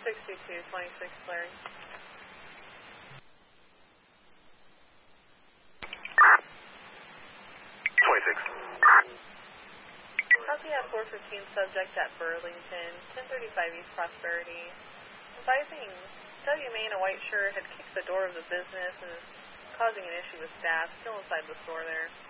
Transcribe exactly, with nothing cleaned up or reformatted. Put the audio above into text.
sixty-two twenty-six clearing. twenty-six. Copy at four fifteen subject at Burlington, ten thirty-five East Prosperity. Advising W. May in a white shirt had kicked the door of the business and is causing an issue with staff still inside the store there.